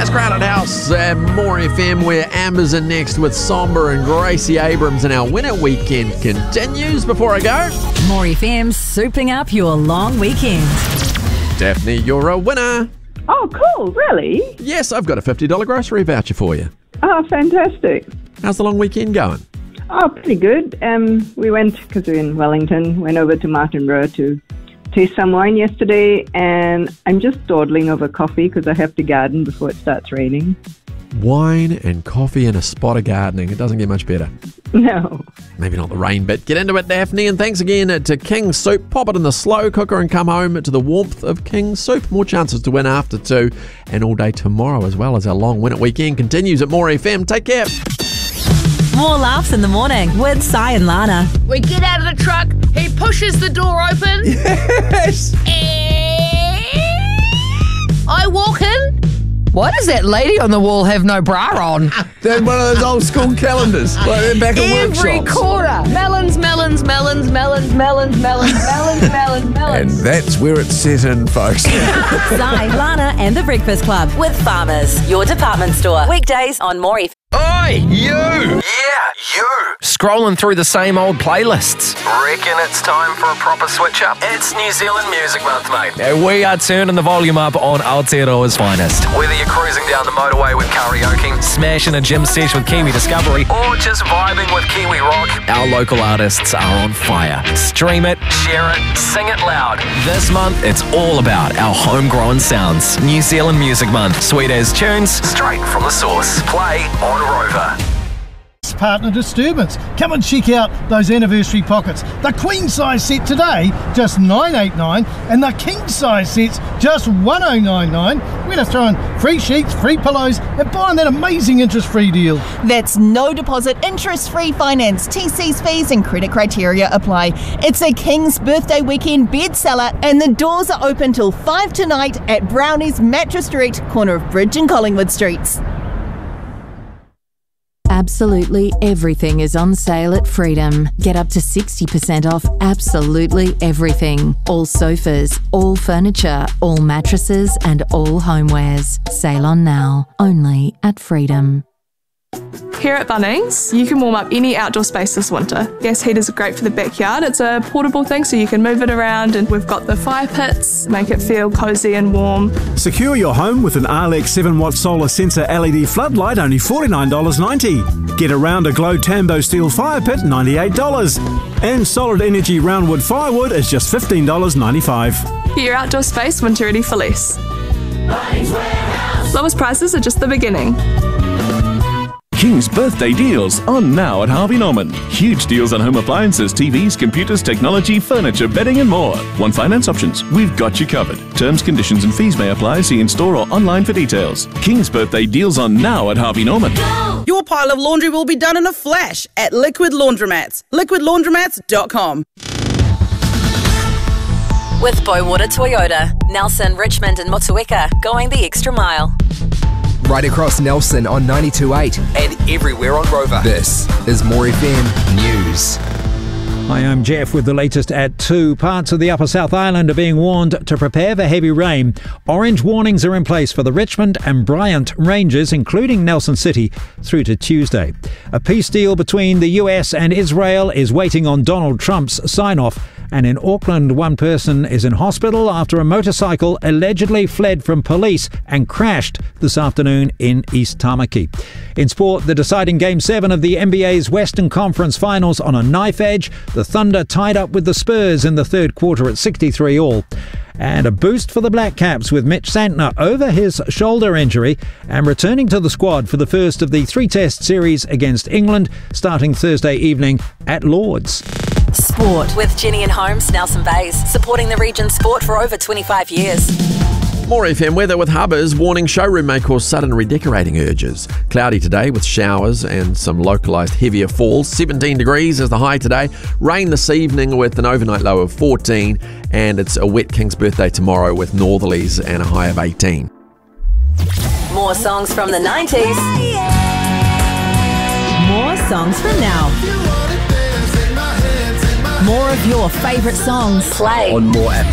That's Crowded House at More FM, where Ambers are next with Somber and Gracie Abrams, and our Winner Weekend continues. Before I go, More FM, souping up your long weekend. Daphne, you're a winner. Oh, cool. Really? Yes, I've got a $50 grocery voucher for you. Oh, fantastic. How's the long weekend going? Oh, pretty good. We went, because we're in Wellington, went over to Martin Row to taste some wine yesterday, and I'm just dawdling over coffee because I have to garden before it starts raining. Wine and coffee and a spot of gardening. It doesn't get much better. No. Maybe not the rain bit. Get into it, Daphne, and thanks again to King's Soup. Pop it in the slow cooker and come home to the warmth of King's Soup. More chances to win after 2 and all day tomorrow, as well as our long Win It Weekend continues at More FM. Take care. More laughs in the morning with Si and Lana. We get out of the truck, he pushes the door open. Yes. And I walk in. Why does that lady on the wall have no bra on? They're one of those old school calendars. Like they're back in Every workshops. quarter. Melons, melons, melons, melons, melons, melons, melons, melons, And melons. that's where it's set in, folks. Si, Lana and the Breakfast Club with Farmers, your department store. Weekdays on More FM. Oi, you! Yeah, you! Scrolling through the same old playlists. Reckon it's time for a proper switch up? It's New Zealand Music Month, mate. And we are turning the volume up on Aotearoa's finest. Whether you're cruising down the motorway with karaoke, smashing a gym sesh with Kiwi Discovery, or just vibing with Kiwi Rock, our local artists are on fire. Stream it, share it, sing it loud. This month, it's all about our homegrown sounds. New Zealand Music Month. Sweet as tunes, straight from the source. Play on Rover. Partner disturbance. Come and check out those anniversary pockets. The queen size set today, just $9.89, and the king size sets, just $1.099. We're going to throw in free sheets, free pillows, and buying that amazing interest-free deal. That's no deposit, interest-free finance. TC's fees and credit criteria apply. It's a King's birthday weekend bestseller, and the doors are open till 5 tonight at Brownie's Mattress Direct, corner of Bridge and Collingwood Streets. Absolutely everything is on sale at Freedom. Get up to 60% off absolutely everything. All sofas, all furniture, all mattresses and all homewares. Sale on now, only at Freedom. Here at Bunnings, you can warm up any outdoor space this winter. Gas heaters are great for the backyard. It's a portable thing so you can move it around, and we've got the fire pits, make it feel cosy and warm. Secure your home with an Arlex 7-watt solar sensor LED floodlight, only $49.90. Get around a Glow Tambo steel fire pit, $98. And solid energy roundwood firewood is just $15.95. Get your outdoor space winter ready for less. Lowest prices are just the beginning. King's birthday deals on now at Harvey Norman. Huge deals on home appliances, TVs, computers, technology, furniture, bedding and more. Want finance options? We've got you covered. Terms, conditions and fees may apply. See in store or online for details. King's birthday deals on now at Harvey Norman. Your pile of laundry will be done in a flash at Liquid Laundromats. LiquidLaundromats.com. With Bowater Toyota, Nelson, Richmond and Motueka, going the extra mile. Right across Nelson on 92.8 and everywhere on Rover. This is More FM News. Hi, I'm Jeff with the latest at 2. Parts of the Upper South Island are being warned to prepare for heavy rain. Orange warnings are in place for the Richmond and Bryant ranges, including Nelson City, through to Tuesday. A peace deal between the US and Israel is waiting on Donald Trump's sign-off. And in Auckland, one person is in hospital after a motorcycle allegedly fled from police and crashed this afternoon in East Tamaki. In sport, the deciding Game 7 of the NBA's Western Conference Finals on a knife edge. The Thunder tied up with the Spurs in the third quarter at 63-all. And a boost for the Black Caps with Mitch Santner over his shoulder injury and returning to the squad for the first of the 3-test series against England, starting Thursday evening at Lord's. Sport with Jenny and Holmes, Nelson Bays, supporting the region's sport for over 25 years. More FM weather with Hubbers warning showroom may cause sudden redecorating urges. Cloudy today with showers and some localised heavier falls. 17 degrees is the high today. Rain this evening with an overnight low of 14. And it's a wet King's birthday tomorrow with northerlies and a high of 18. More songs from the 90s. More songs from now. More of your favourite songs. Play on More FM.